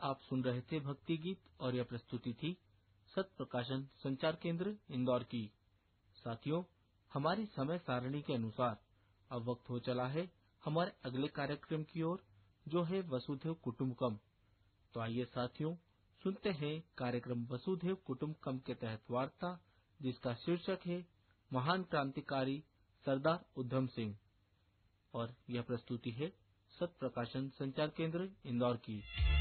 आप सुन रहे थे भक्ति गीत और यह प्रस्तुति थी सत प्रकाशन संचार केंद्र इंदौर की। साथियों, हमारी समय सारणी के अनुसार अब वक्त हो चला है हमारे अगले कार्यक्रम की ओर, जो है वसुधैव कुटुंबकम। तो आइए साथियों, सुनते हैं कार्यक्रम वसुधैव कुटुंबकम के तहत वार्ता, जिसका शीर्षक है महान क्रांतिकारी सरदार उधम सिंह, और यह प्रस्तुति है सत प्रकाशन संचार केंद्र इंदौर की।